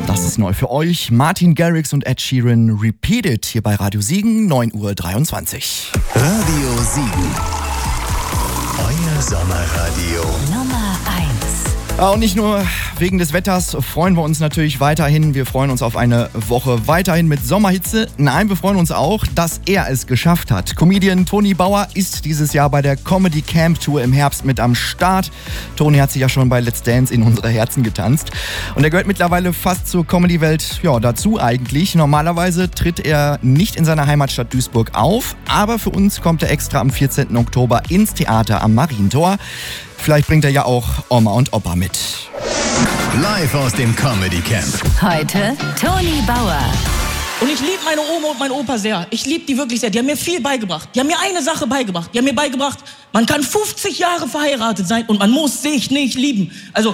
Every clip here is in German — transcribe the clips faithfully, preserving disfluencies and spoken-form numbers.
Das ist neu für euch. Martin Garrix und Ed Sheeran Repeat It hier bei Radio Siegen, neun Uhr dreiundzwanzig. Radio Siegen. Euer Sommerradio. Nummer eins. Ja, und nicht nur wegen des Wetters freuen wir uns natürlich weiterhin. Wir freuen uns auf eine Woche weiterhin mit Sommerhitze. Nein, wir freuen uns auch, dass er es geschafft hat. Comedian Toni Bauer ist dieses Jahr bei der Comedy Camp Tour im Herbst mit am Start. Toni hat sich ja schon bei Let's Dance in unsere Herzen getanzt. Und er gehört mittlerweile fast zur Comedy-Welt ja, dazu eigentlich. Normalerweise tritt er nicht in seiner Heimatstadt Duisburg auf, aber für uns kommt er extra am vierzehnten Oktober ins Theater am Marientor. Vielleicht bringt er ja auch Oma und Opa mit. Live aus dem Comedy Camp. Heute Toni Bauer. Und ich liebe meine Oma und meinen Opa sehr. Ich liebe die wirklich sehr. Die haben mir viel beigebracht. Die haben mir eine Sache beigebracht. Die haben mir beigebracht, man kann fünfzig Jahre verheiratet sein und man muss sich nicht lieben. Also,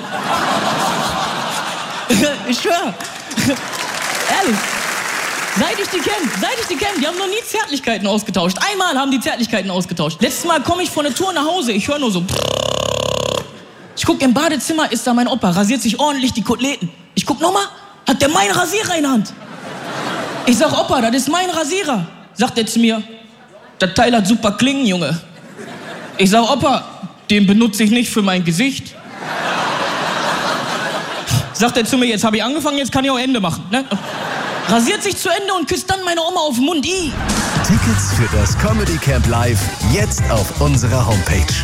ich schwöre. Ehrlich. Seit ich die kenne, seit ich die kenne, die haben noch nie Zärtlichkeiten ausgetauscht. Einmal haben die Zärtlichkeiten ausgetauscht. Letztes Mal komme ich von der Tour nach Hause, ich höre nur so. Ich guck im Badezimmer, ist da mein Opa, rasiert sich ordentlich die Koteletten. Ich guck nochmal, hat der meinen Rasierer in der Hand. Ich sag, Opa, das ist mein Rasierer. Sagt er zu mir, das Teil hat super Klingen, Junge. Ich sag, Opa, den benutze ich nicht für mein Gesicht. Sagt er zu mir, jetzt habe ich angefangen, jetzt kann ich auch Ende machen. Ne? Rasiert sich zu Ende und küsst dann meine Oma auf den Mund. I. Tickets für das Comedy Camp Live jetzt auf unserer Homepage.